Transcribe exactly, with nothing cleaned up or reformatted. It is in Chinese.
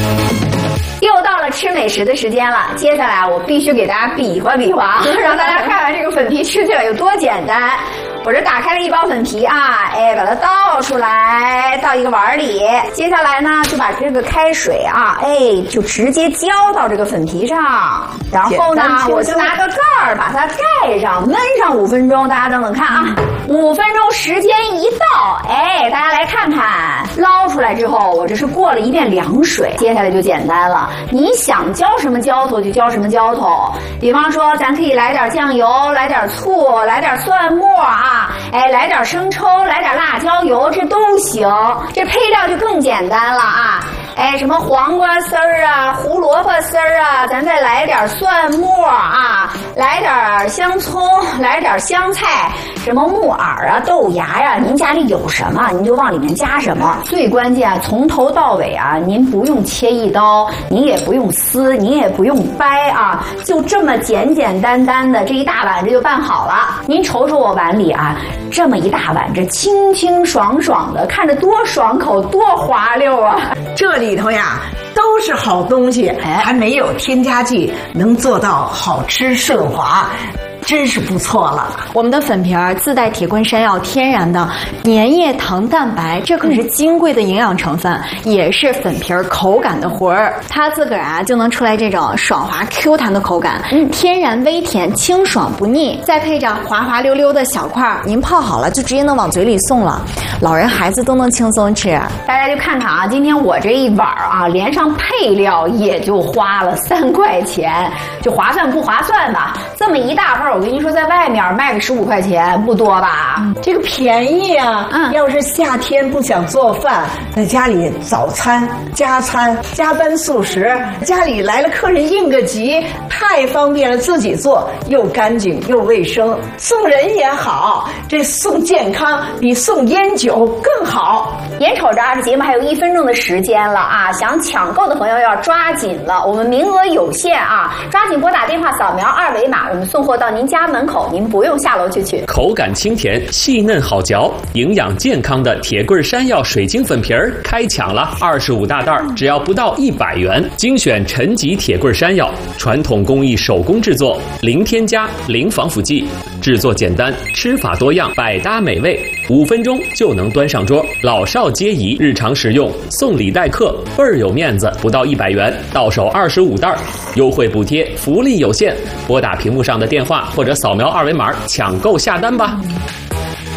又到了吃美食的时间了，接下来我必须给大家比划比划，让大家看看这个粉皮吃起来有多简单。我这打开了一包粉皮啊，哎，把它倒出来，倒一个碗里。接下来呢，就把这个开水啊，哎，就直接浇到这个粉皮上。然后呢，我就拿个盖儿把它盖上，焖上五分钟。大家等等看啊，五分钟时间一到，哎，大家来看看，捞出来之后，我这是过了一遍凉水。接下来就简单了，你想浇什么浇头就浇什么浇头。比方说，咱可以来点酱油，来点醋，来点蒜末啊，哎，来点生抽，来点辣椒油，这都行。这配料就更简单了啊，哎，什么黄瓜丝儿啊，胡萝卜丝儿啊，咱再来点蒜末啊，来点香葱，来点香菜，什么木耳啊、豆芽呀、啊，您家里有什么您就往里面加什么。最关键，从头到尾啊，您不用切一刀，您也不用撕，您也不用掰啊，就这么简简单单的这一大碗这就办好了。您瞅瞅我碗里啊，这么一大碗，这清清爽爽的，看着多爽口，多滑溜啊！ 这里头呀都是好东西，还没有添加剂，能做到好吃顺滑。真是不错了。 我们的粉皮儿自带铁棍山药天然的粘液糖蛋白，这可是金贵的营养成分，也是粉皮儿口感的魂儿。它自个儿啊就能出来这种爽滑 Q 弹的口感，嗯，天然微甜，清爽不腻，再配着滑滑溜溜的小块儿，您泡好了就直接能往嘴里送了，老人孩子都能轻松吃。 大家就看看啊，今天我这一碗啊，连上配料也就花了三块钱，就划算不划算吧？这么一大块，我跟您说，在外面卖个十五块钱，不多吧？ 嗯、这个便宜啊！嗯，要是夏天不想做饭，在家里早餐、加餐、加班速食，家里来了客人应个急，太方便了，自己做又干净又卫生，送人也好，这送健康比送烟酒更好。 眼瞅着啊，这节目还有一分钟的时间了啊，想抢购的朋友要抓紧了，我们名额有限啊，抓紧拨打电话，扫描二维码，我们送货到您家门口，您不用下楼去取。 口感清甜，细嫩好嚼，营养健康的铁棍山药水晶粉皮儿开抢了，二十五大袋，只要不到一百元，精选陈级铁棍山药，传统工艺手工制作，零添加，零防腐剂，制作简单，吃法多样，百搭美味，五分钟就能端上桌，老少皆宜，日常食用，送礼待客，倍儿有面子，不到一百元，到手二十五袋，优惠补贴，福利有限，拨打屏幕上的电话或者扫描二维码抢购下单吧。